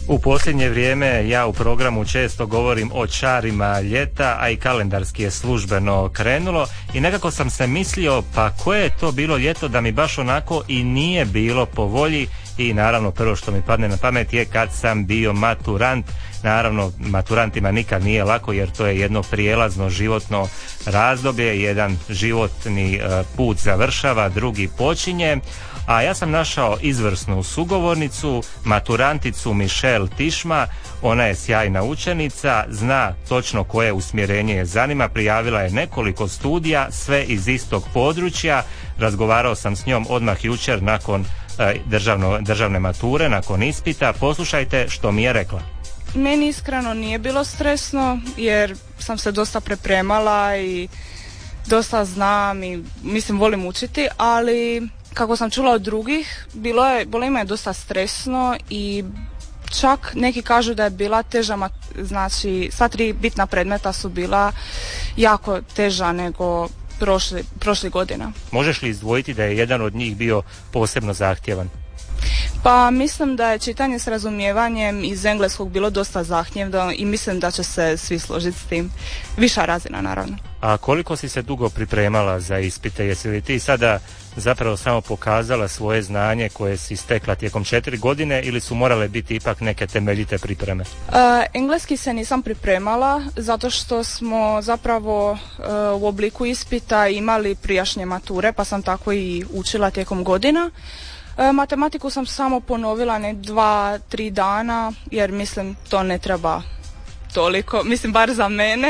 U posljednje vrijeme ja u programu često govorim o čarima ljeta, a i kalendarski je službeno krenulo i nekako sam se mislio pa koje je to bilo ljeto da mi baš onako i nije bilo po volji i naravno prvo što mi padne na pamet je kad sam bio maturant. Naravno maturantima nikad nije lako jer to je jedno prijelazno životno razdoblje, jedan životni put završava, drugi počinje. A ja sam našao izvrsnu sugovornicu, maturanticu Michelle Tišma. Ona je sjajna učenica, zna točno koje usmjerenje je zanima, prijavila je nekoliko studija, sve iz istog područja. Razgovarao sam s njom odmah jučer nakon državne mature, nakon ispita. Poslušajte što mi je rekla. Meni iskreno nije bilo stresno jer sam se dosta pripremala i dosta znam i mislim volim učiti, ali kako sam čula od drugih, bilo im je dosta stresno i čak neki kažu da je bila teža, znači sva 3 bitna predmeta su bila jako teža nego prošli godina. Možeš li izdvojiti da je jedan od njih bio posebno zahtjevan? Pa mislim da je čitanje s razumijevanjem iz engleskog bilo dosta zahtjevno i mislim da će se svi složiti s tim. Viša razina naravno. A koliko si se dugo pripremala za ispite? Jesi li ti sada zapravo samo pokazala svoje znanje koje si stekla tijekom 4 godine ili su morale biti ipak neke temeljite pripreme? Engleski se nisam pripremala zato što smo zapravo u obliku ispita imali prijašnje mature pa sam tako i učila tijekom godina. Matematiku sam samo ponovila 2-3 dana jer mislim to ne treba toliko, mislim bar za mene.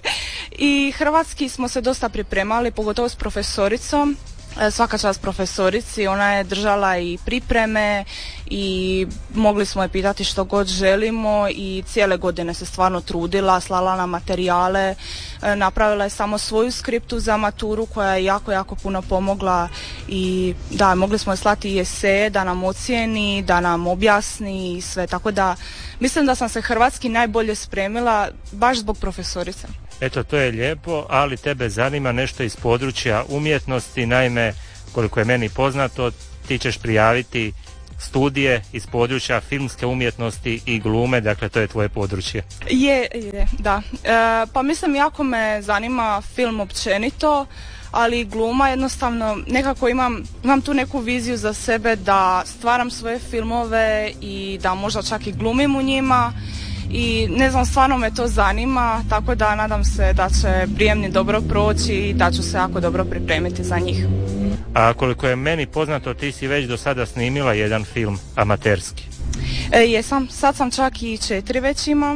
I hrvatski smo se dosta pripremali, pogotovo s profesoricom. Svaka čast profesorici, ona je držala i pripreme i mogli smo je pitati što god želimo i cijele godine se stvarno trudila, slala nam materijale, napravila je samo svoju skriptu za maturu koja je jako puno pomogla i da, mogli smo je slati i eseje da nam ocijeni, da nam objasni i sve, tako da mislim da sam se hrvatski najbolje spremila baš zbog profesorice. Eto, to je lijepo, ali tebe zanima nešto iz područja umjetnosti, naime, koliko je meni poznato, ti ćeš prijaviti studije iz područja filmske umjetnosti i glume, dakle to je tvoje područje. Je, da. Pa mislim, jako me zanima film općenito, ali gluma jednostavno, nekako imam tu neku viziju za sebe da stvaram svoje filmove i da možda čak i glumim u njima. I ne znam, stvarno me to zanima, tako da nadam se da će prijemni dobro proći i da ću se jako dobro pripremiti za njih. A koliko je meni poznato, ti si već do sada snimila jedan film amaterski. Jesam, sad sam čak i 4 već imam,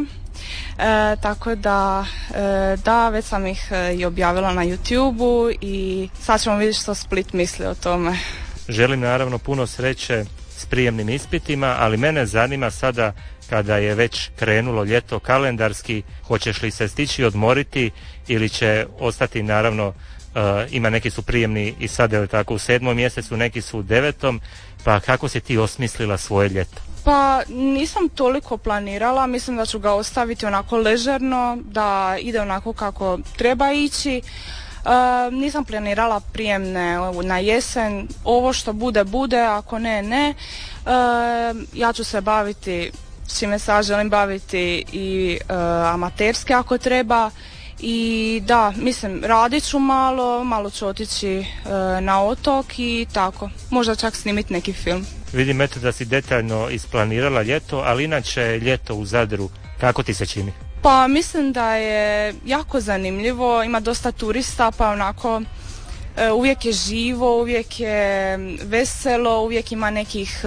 tako da već sam ih i objavila na YouTube-u i sad ćemo vidjeti što Split misli o tome. Želim naravno puno sreće s prijemnim ispitima, ali mene zanima sada kada je već krenulo ljeto kalendarski, hoćeš li se stići odmoriti ili će ostati, naravno, ima neki su prijemni i sada je tako u 7. mjesecu, neki su u 9. Pa kako si ti osmislila svoje ljeto? Pa nisam toliko planirala, mislim da ću ga ostaviti onako ležerno, da ide onako kako treba ići. Nisam planirala prijemne na jesen, ovo što bude, ako ne. Ja ću se baviti s čime se želim baviti i amaterski ako treba i da, mislim, radit ću malo ću otići na otok i tako, možda čak snimiti neki film. Vidim eto da si detaljno isplanirala ljeto, ali inače ljeto u Zadru, kako ti se čini? Pa mislim da je jako zanimljivo, ima dosta turista pa onako uvijek je živo, uvijek je veselo, uvijek ima nekih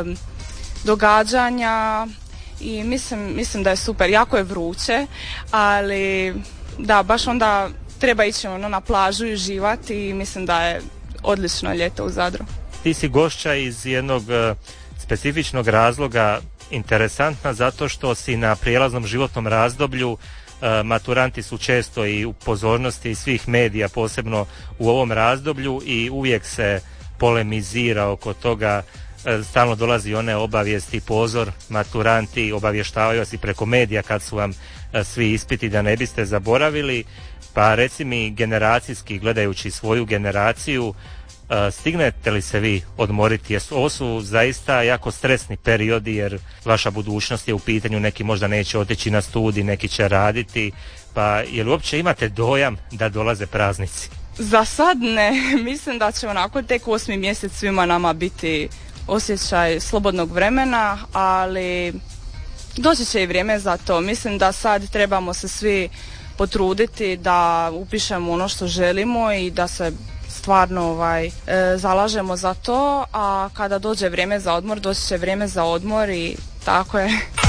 događanja i mislim da je super, jako je vruće, ali da, baš onda treba ići na plažu i uživati i mislim da je odlično ljeto u Zadru. Ti si gošća iz jednog specifičnog razloga, interesantna zato što si na prijelaznom životnom razdoblju, maturanti su često i u pozornosti svih medija, posebno u ovom razdoblju i uvijek se polemizira oko toga, stalno dolazi one obavijesti, pozor, maturanti obavještavaju vas i preko medija kad su vam svi ispiti da ne biste zaboravili, pa reci mi generacijski, gledajući svoju generaciju, Stignete li se vi odmoriti? Ovo su zaista jako stresni periodi jer vaša budućnost je u pitanju, neki možda neće otići na studij, neki će raditi, pa je li uopće imate dojam da dolaze praznici? Za sad ne, mislim da će onako tek 8. mjesec svima nama biti osjećaj slobodnog vremena, ali doći će i vrijeme za to. Mislim da sad trebamo se svi potruditi da upišemo ono što želimo i da se stvarno zalažemo za to, a kada dođe vrijeme za odmor, doći će vrijeme za odmor i tako je.